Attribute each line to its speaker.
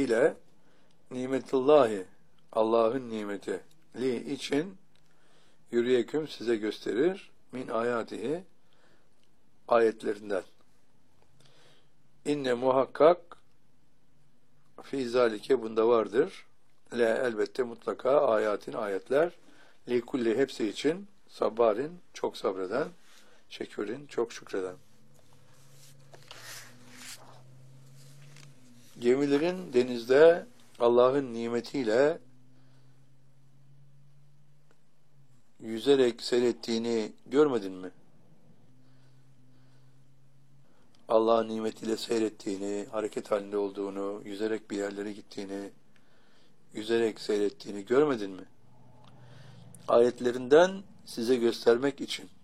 Speaker 1: nimetiyle, nimetullahi, Allah'ın nimeti, li için, yürüyeküm size gösterir, min ayatihi, ayetlerinden. İnne muhakkak, fi zalike bunda vardır, le elbette mutlaka ayatin ayetler, li kulli hepsi için, sabbarin çok sabreden, şekürin çok şükreden. Gemilerin denizde Allah'ın nimetiyle yüzerek seyrettiğini görmedin mi? Allah'ın nimetiyle seyrettiğini, hareket halinde olduğunu, yüzerek bir yerlere gittiğini, yüzerek seyrettiğini görmedin mi? Ayetlerinden size göstermek için.